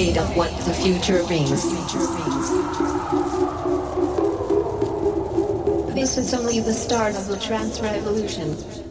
afraid of what the future brings. This is only the start of the trance revolution.